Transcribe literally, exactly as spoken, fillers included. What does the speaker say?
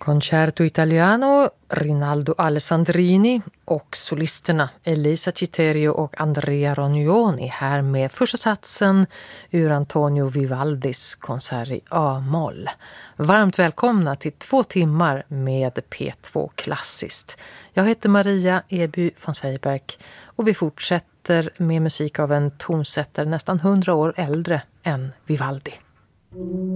Concerto Italiano, Rinaldo Alessandrini och solisterna Elisa Citerio och Andrea Rognoni här med första satsen ur Antonio Vivaldis konsert i A-moll. Varmt välkomna till två timmar med P två Klassiskt. Jag heter Maria Eby von Seiberg och vi fortsätter med musik av en tonsättare nästan hundra år äldre än Vivaldi.